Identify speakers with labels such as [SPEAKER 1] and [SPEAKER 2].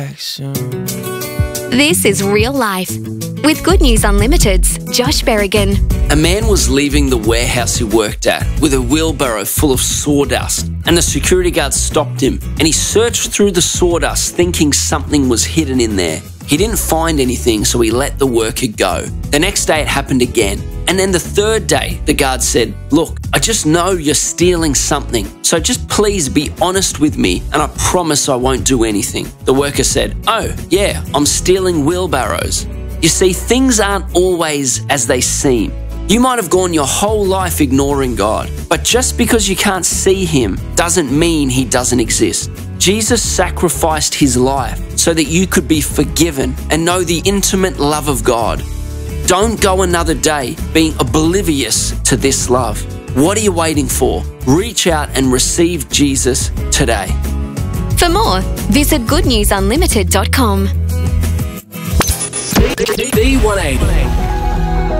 [SPEAKER 1] This is Real Life with Good News Unlimited's Josh Berrigan.
[SPEAKER 2] A man was leaving the warehouse he worked at with a wheelbarrow full of sawdust, and the security guard stopped him, and he searched through the sawdust thinking something was hidden in there. He didn't find anything, so he let the worker go. The next day it happened again, and then the third day the guard said, "Look, I just know you're stealing something, so just please be honest with me and I promise I won't do anything." The worker said, "Oh, yeah, I'm stealing wheelbarrows." You see, things aren't always as they seem. You might have gone your whole life ignoring God, but just because you can't see Him doesn't mean He doesn't exist. Jesus sacrificed His life so that you could be forgiven and know the intimate love of God. Don't go another day being oblivious to this love. What are you waiting for? Reach out and receive Jesus today.
[SPEAKER 1] For more, visit goodnewsunlimited.com.
[SPEAKER 3] D180